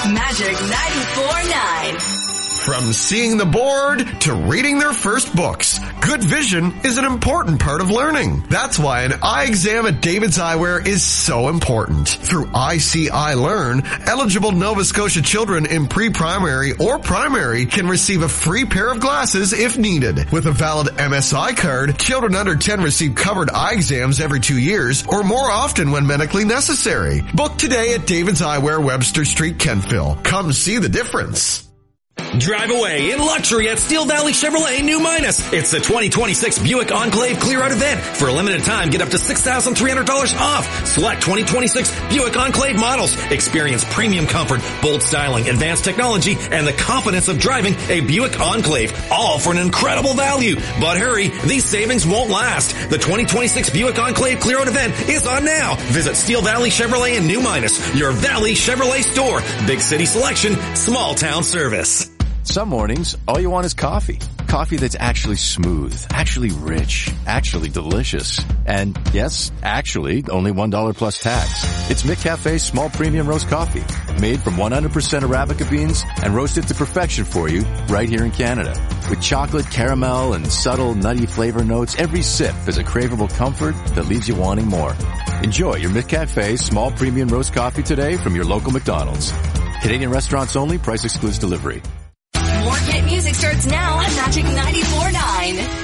Magic 94.9. From seeing the board to reading their first books, good vision is an important part of learning. That's why an eye exam at David's Eyewear is so important. Through ICI Learn, eligible Nova Scotia children in pre-primary or primary can receive a free pair of glasses if needed. With a valid MSI card, children under 10 receive covered eye exams every 2 years or more often when medically necessary. Book today at David's Eyewear, Webster Street, Kentville. Come see the difference. Drive away in luxury at Steel Valley Chevrolet New Minas. It's the 2026 Buick Enclave Clear Out event. For a limited time, get up to $6,300 off. Select 2026 Buick Enclave models. Experience premium comfort, bold styling, advanced technology, and the confidence of driving a Buick Enclave. All for an incredible value. But hurry, these savings won't last. The 2026 Buick Enclave Clear Out event is on now. Visit Steel Valley Chevrolet in New Minas, your Valley Chevrolet store. Big city selection, small town service. Some mornings, all you want is coffee. Coffee that's actually smooth, actually rich, actually delicious. And yes, actually, only $1 plus tax. It's McCafe's small premium roast coffee, made from 100% Arabica beans and roasted to perfection for you right here in Canada. With chocolate, caramel, and subtle nutty flavor notes, every sip is a craveable comfort that leaves you wanting more. Enjoy your McCafe small premium roast coffee today from your local McDonald's. Canadian restaurants only, price excludes delivery. More hit music starts now on Magic 94.9.